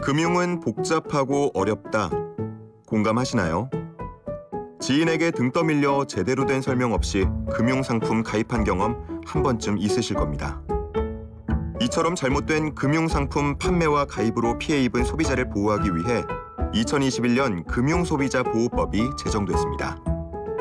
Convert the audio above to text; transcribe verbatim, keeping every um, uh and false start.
금융은 복잡하고 어렵다. 공감하시나요? 지인에게 등 떠밀려 제대로 된 설명 없이 금융상품 가입한 경험 한 번쯤 있으실 겁니다. 이처럼 잘못된 금융상품 판매와 가입으로 피해 입은 소비자를 보호하기 위해 이천이십일 년 금융소비자보호법이 제정됐습니다.